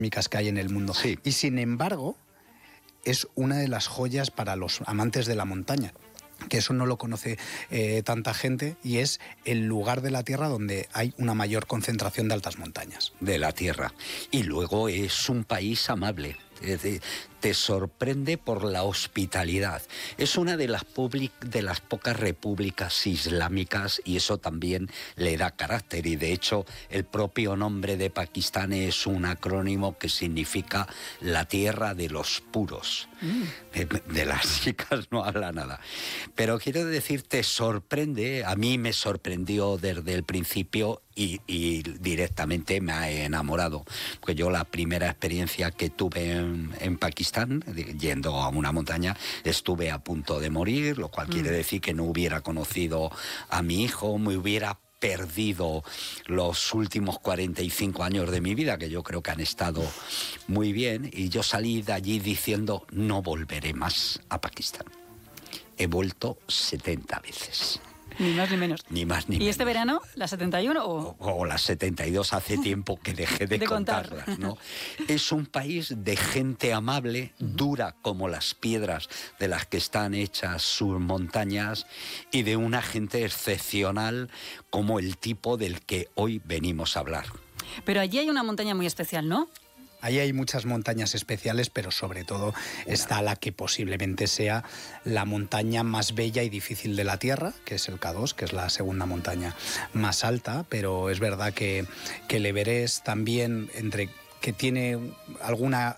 que hay en el mundo. Sí. Y sin embargo, es una de las joyas para los amantes de la montaña, que eso no lo conoce tanta gente, y es el lugar de la Tierra donde hay una mayor concentración de altas montañas. De la Tierra. Y luego es un país amable. Te sorprende por la hospitalidad. Es una de las pocas repúblicas islámicas, y eso también le da carácter. Y de hecho, el propio nombre de Pakistán es un acrónimo que significa la tierra de los puros. De las chicas no habla nada. Pero quiero decir, te sorprende, a mí me sorprendió desde el principio y directamente me ha enamorado. Porque yo la primera experiencia que tuve en Pakistán, yendo a una montaña, estuve a punto de morir, lo cual quiere decir que no hubiera conocido a mi hijo, me hubiera perdido los últimos 45 años de mi vida, que yo creo que han estado muy bien, y yo salí de allí diciendo, no volveré más a Pakistán. He vuelto 70 veces. Ni más ni menos. Ni más ni menos. ¿Y este verano, la 71 o las 72? Hace tiempo que dejé de contarlas, ¿no? Es un país de gente amable, dura como las piedras de las que están hechas sus montañas, y de una gente excepcional como el tipo del que hoy venimos a hablar. Pero allí hay una montaña muy especial, ¿no? Ahí hay muchas montañas especiales, pero sobre todo está la que posiblemente sea la montaña más bella y difícil de la Tierra, que es el K2, que es la segunda montaña más alta, pero es verdad que el Everest también, que tiene alguna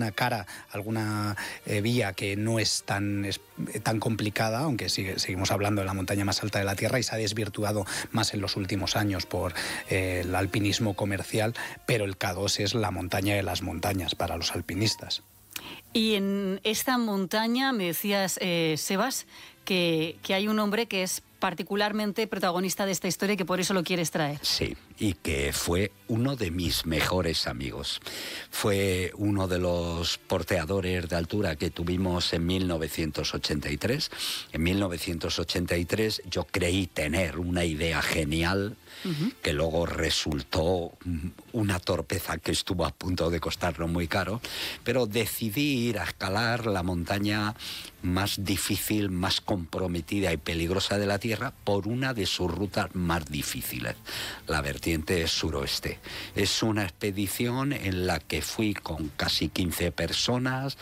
vía que no es tan complicada, aunque seguimos hablando de la montaña más alta de la Tierra, y se ha desvirtuado más en los últimos años por el alpinismo comercial, pero el K2 es la montaña de las montañas para los alpinistas. Y en esta montaña, me decías, Sebas, que hay un hombre que es particularmente protagonista de esta historia y que por eso lo quieres traer. Sí, y que fue uno de mis mejores amigos. Fue uno de los porteadores de altura que tuvimos en 1983. En 1983 yo creí tener una idea genial, que luego resultó una torpeza que estuvo a punto de costarnos muy caro, pero decidí ir a escalar la montaña más difícil, más comprometida y peligrosa de la Tierra por una de sus rutas más difíciles, la vertiente suroeste. Es una expedición en la que fui con casi 15 personas,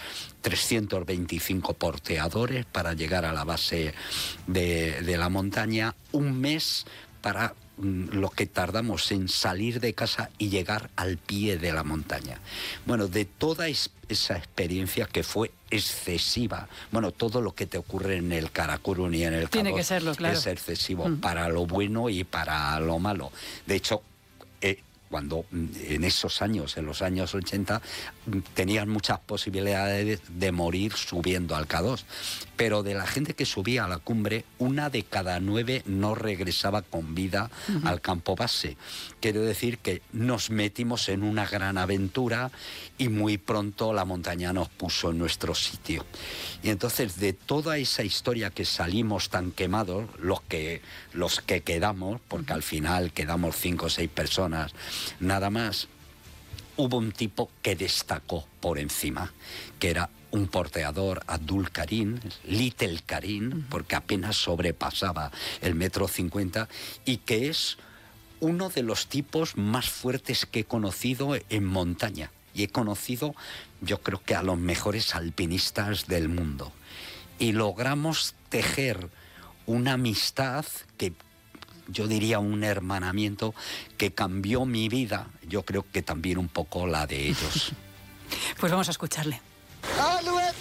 325 porteadores para llegar a la base de la montaña, un mes para lo que tardamos en salir de casa y llegar al pie de la montaña. Bueno, de toda esa experiencia, que fue excesiva, bueno, todo lo que te ocurre en el Karakorum y en el K2 tiene que serlo, claro, es excesivo, para lo bueno y para lo malo. De hecho, cuando en esos años, en los años 80, tenían muchas posibilidades de morir subiendo al K2. Pero de la gente que subía a la cumbre, 1 de cada 9 no regresaba con vida al campo base. Quiero decir que nos metimos en una gran aventura y muy pronto la montaña nos puso en nuestro sitio. Y entonces, de toda esa historia que salimos tan quemados, los que quedamos, porque al final quedamos 5 o 6 personas, nada más, hubo un tipo que destacó por encima, que era un porteador, Abdul Karim, Little Karim, porque apenas sobrepasaba el 1,50 m, y que es uno de los tipos más fuertes que he conocido en montaña. Y he conocido, yo creo que a los mejores alpinistas del mundo. Y logramos tejer una amistad que, yo diría, un hermanamiento que cambió mi vida, yo creo que también un poco la de ellos. Pues vamos a escucharle. Alouette,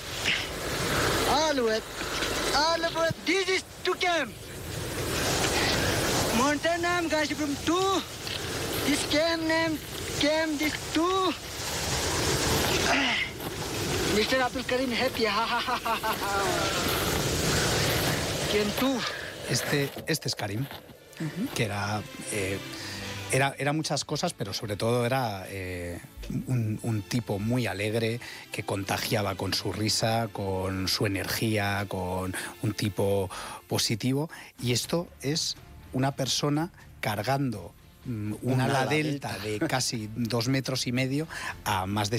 this is to camp. Mountain name guys from 2. This camp name this 2. Mr. Abdul Karim happy. Camp 2. Este es Karim, que era muchas cosas, pero sobre todo era un tipo muy alegre, que contagiaba con su risa, con su energía, con un tipo positivo. Y esto es una persona cargando una ala delta de casi 2,5 metros a más de